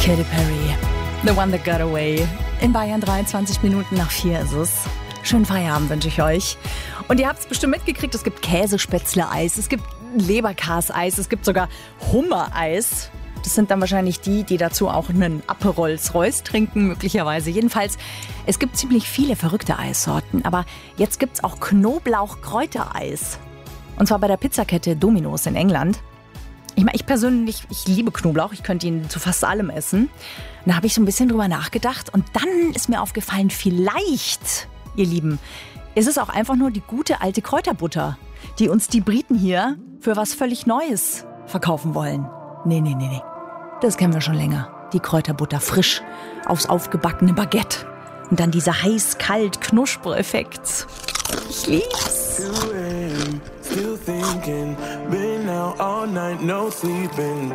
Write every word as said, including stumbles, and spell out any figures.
Katy Perry, The One That Got Away. In Bayern dreiundzwanzig Minuten nach vier ist es. Schönen Feierabend wünsche ich euch. Und ihr habt es bestimmt mitgekriegt, es gibt Käsespätzle-Eis, es gibt Leberkas-Eis, es gibt sogar Hummer-Eis. Das sind dann wahrscheinlich die, die dazu auch einen Aperol Spritz trinken, möglicherweise. Jedenfalls, es gibt ziemlich viele verrückte Eissorten, aber jetzt gibt es auch Knoblauch-Kräutereis. Und zwar bei der Pizzakette Domino's in England. Ich meine, ich persönlich, ich liebe Knoblauch, ich könnte ihn zu fast allem essen. Und da habe ich so ein bisschen drüber nachgedacht und dann ist mir aufgefallen, vielleicht, ihr Lieben, ist es auch einfach nur die gute alte Kräuterbutter, die uns die Briten hier für was völlig Neues verkaufen wollen. Nee, nee, nee, nee. Das kennen wir schon länger. Die Kräuterbutter frisch aufs aufgebackene Baguette. Und dann dieser heiß-kalt-Knusper-Effekt. Ich lieb's. Still thinking, been out all night, no sleeping.